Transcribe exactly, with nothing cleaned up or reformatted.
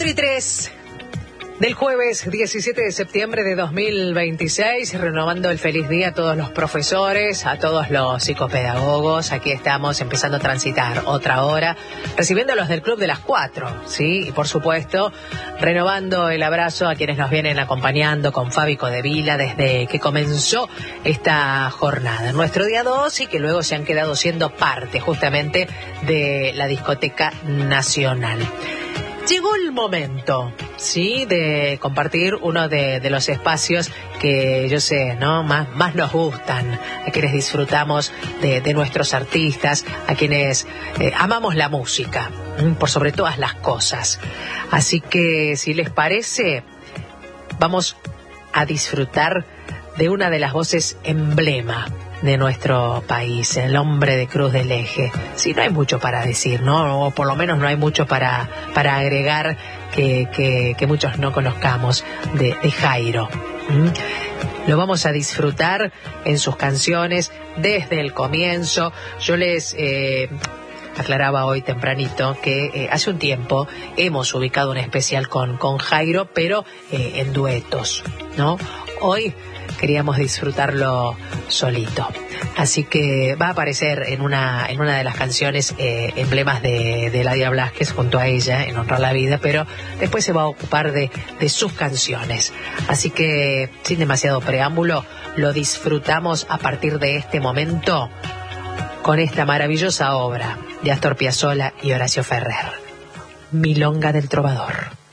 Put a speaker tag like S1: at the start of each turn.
S1: cuatro y tres del jueves diecisiete de septiembre de dos mil veintiséis, renovando el feliz día a todos los profesores, a todos los psicopedagogos. Aquí estamos empezando a transitar otra hora, recibiéndolos del Club de las Cuatro, ¿sí? Y por supuesto, renovando el abrazo a quienes nos vienen acompañando con Fabi Codevila desde que comenzó esta jornada. Nuestro día dos y que luego se han quedado siendo parte justamente de la Discoteca Nacional. Llegó el momento, sí, de compartir uno de, de los espacios que yo sé, ¿no? Más, más nos gustan, a quienes disfrutamos de, de nuestros artistas, a quienes eh, amamos la música, ¿m? Por sobre todas las cosas. Así que, si les parece, vamos a disfrutar de una de las voces emblema de nuestro país, el hombre de Cruz del Eje. Sí, no hay mucho para decir, ¿no? O por lo menos no hay mucho para, para agregar que, que, que muchos no conozcamos de, de Jairo. ¿Mm? Lo vamos a disfrutar en sus canciones desde el comienzo. Yo les eh, aclaraba hoy tempranito que eh, hace un tiempo hemos ubicado un especial con, con Jairo, pero eh, en duetos, ¿no? Hoy queríamos disfrutarlo solito. Así que va a aparecer en una en una de las canciones eh, emblemas de, de Ladia Blasquez junto a ella, en Honrar la Vida, pero después se va a ocupar de, de sus canciones. Así que, sin demasiado preámbulo, lo disfrutamos a partir de este momento con esta maravillosa obra de Astor Piazzolla y Horacio Ferrer, Milonga del Trovador.